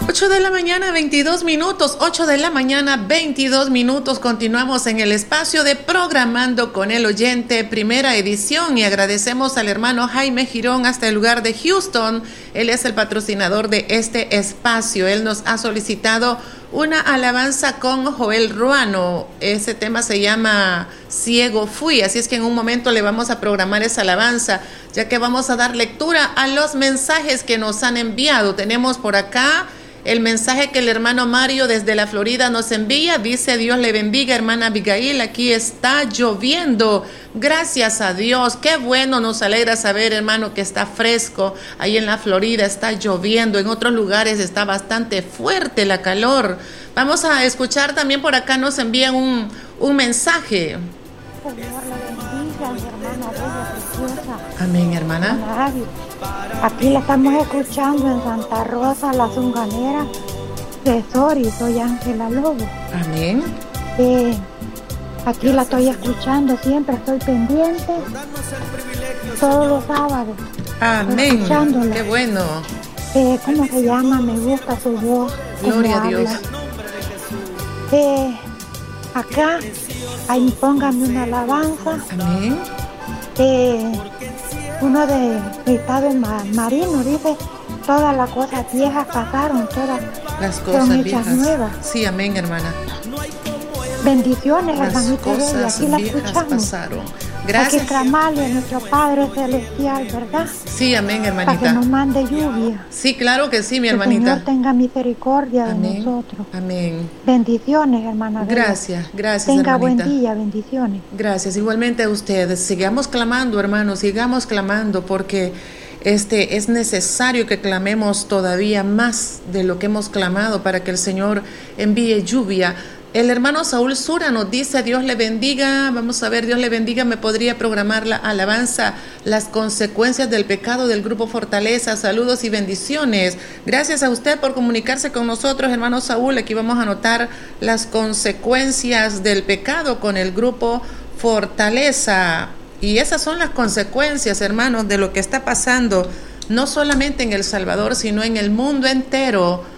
8 de la mañana, 22 minutos. 8 de la mañana, 22 minutos. Continuamos en el espacio de Programando con el Oyente, primera edición. Y agradecemos al hermano Jaime Girón hasta el lugar de Houston. Él es el patrocinador de este espacio. Él nos ha solicitado una alabanza con Joel Ruano. Ese tema se llama Ciego Fui. Así es que en un momento le vamos a programar esa alabanza, ya que vamos a dar lectura a los mensajes que nos han enviado. Tenemos por acá el mensaje que el hermano Mario desde la Florida nos envía. Dice: Dios le bendiga, hermana Abigail, aquí está lloviendo. Gracias a Dios. Qué bueno, nos alegra saber, hermano, que está fresco. Ahí en la Florida está lloviendo. En otros lugares está bastante fuerte la calor. Vamos a escuchar también por acá, nos envían un mensaje. Señor le bendiga, mi hermana bella preciosa. Amén, hermana. Aquí la estamos escuchando en Santa Rosa, la Zunganera de Sori. Soy Ángela Lobo. Amén. Aquí la estoy escuchando, siempre estoy pendiente, todos los sábados. Amén. Qué bueno. ¿Cómo se llama? Me gusta su voz. Gloria a Dios. Acá, ahí pónganme una alabanza. Amén. Uno de Estado Marino dice: todas las cosas viejas pasaron, todas las cosas son viejas hechas nuevas. Sí, amén, hermana. Bendiciones, las hermanita. cosas Aquí la viejas escuchamos. Pasaron. Gracias. Hay que clamarle a nuestro Padre Celestial, ¿verdad? Sí, amén, hermanita. Para que nos mande lluvia. Sí, claro que sí, mi hermanita. Que el Señor tenga misericordia amén. De nosotros. Amén. Bendiciones, hermana. Gracias, gracias, tenga hermanita. Buen día, bendiciones. Gracias, igualmente a ustedes. Sigamos clamando, hermanos, sigamos clamando, porque es necesario que clamemos todavía más de lo que hemos clamado para que el Señor envíe lluvia. El hermano Saúl Sura nos dice: Dios le bendiga. Vamos a ver, Dios le bendiga. Me podría programar la alabanza, las consecuencias del pecado del grupo Fortaleza. Saludos y bendiciones. Gracias a usted por comunicarse con nosotros, hermano Saúl. Aquí vamos a anotar las consecuencias del pecado con el grupo Fortaleza. Y esas son las consecuencias, hermanos, de lo que está pasando, no solamente en El Salvador, sino en el mundo entero.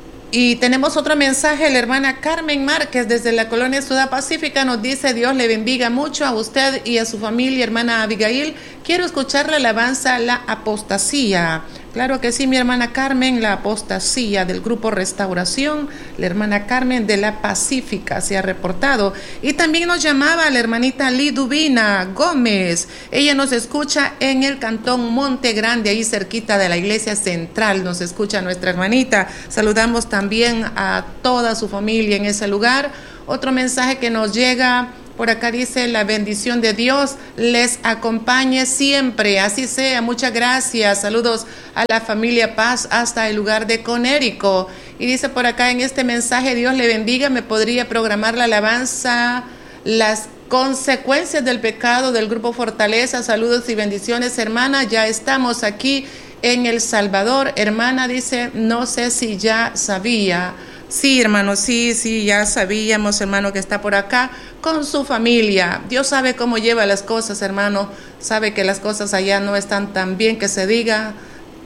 Y tenemos otro mensaje. La hermana Carmen Márquez desde la colonia Ciudad Pacífica nos dice: Dios le bendiga mucho a usted y a su familia, hermana Abigail. Quiero escuchar la alabanza La Apostasía. Claro que sí, mi hermana Carmen, La Apostasía del grupo Restauración. La hermana Carmen de la Pacífica se ha reportado. Y también nos llamaba la hermanita Liduvina Gómez. Ella nos escucha en el cantón Monte Grande, ahí cerquita de la iglesia central. Nos escucha nuestra hermanita. Saludamos también a toda su familia en ese lugar. Otro mensaje que nos llega por acá dice: la bendición de Dios les acompañe siempre, así sea. Muchas gracias. Saludos a la familia Paz hasta el lugar de Conérico. Y dice por acá en este mensaje: Dios le bendiga. Me podría programar la alabanza Las consecuencias del pecado del grupo Fortaleza. Saludos y bendiciones, hermana. Ya estamos aquí en El Salvador. Hermana dice: no sé si ya sabía. Sí, hermano, sí, ya sabíamos, hermano, que está por acá con su familia. Dios sabe cómo lleva las cosas, hermano. Sabe que las cosas allá no están tan bien que se diga.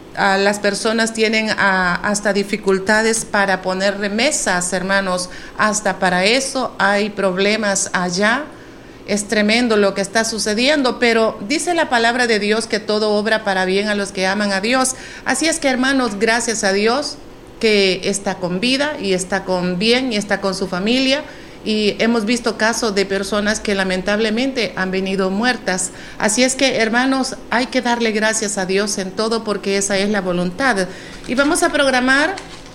Las personas tienen hasta dificultades para poner remesas, hermanos. Hasta para eso hay problemas allá. Es tremendo lo que está sucediendo, pero dice la palabra de Dios que todo obra para bien a los que aman a Dios. Así es que, hermanos, gracias a Dios que está con vida y está con bien y está con su familia. Y hemos visto casos de personas que lamentablemente han venido muertas. Así es que, hermanos, hay que darle gracias a Dios en todo, porque esa es la voluntad. Y vamos a programar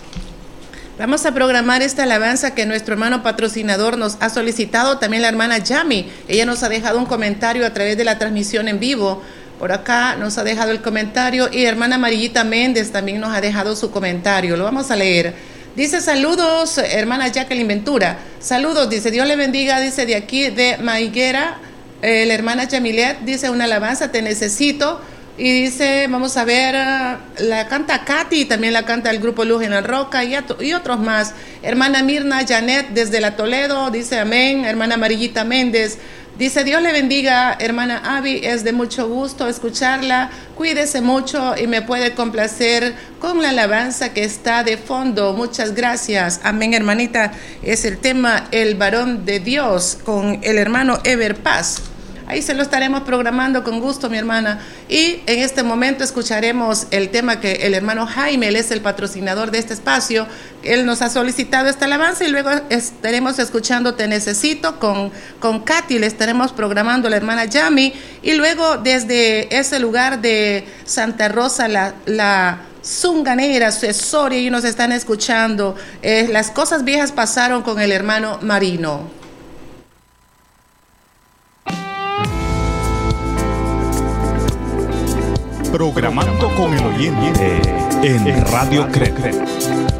esta alabanza que nuestro hermano patrocinador nos ha solicitado. También la hermana Yami, ella nos ha dejado un comentario a través de la transmisión en vivo. Por acá nos ha dejado el comentario, y hermana Amarillita Méndez también nos ha dejado su comentario. Lo vamos a leer. Dice: saludos, hermana Jacqueline Ventura. Saludos, dice: Dios le bendiga, dice de aquí de Maiguera. La hermana Yamilet dice: una alabanza, te necesito. Y dice, vamos a ver, la canta Katy, también la canta el grupo Luz en la Roca y otros más. Hermana Mirna Janet desde la Toledo dice amén. Hermana Amarillita Méndez Dice, Dios le bendiga, hermana Abby, es de mucho gusto escucharla, cuídese mucho y me puede complacer con la alabanza que está de fondo. Muchas gracias. Amén, hermanita. Es el tema El varón de Dios con el hermano Ever Paz. Ahí se lo estaremos programando con gusto, mi hermana. Y en este momento escucharemos el tema que el hermano Jaime, él es el patrocinador de este espacio, él nos ha solicitado esta alabanza y luego estaremos escuchando Te Necesito con Katy, le estaremos programando la hermana Yami y luego desde ese lugar de Santa Rosa, la Zunganera, Soria, y nos están escuchando. Las cosas viejas pasaron con el hermano Marino. Programando con el oyente en Radio Cred.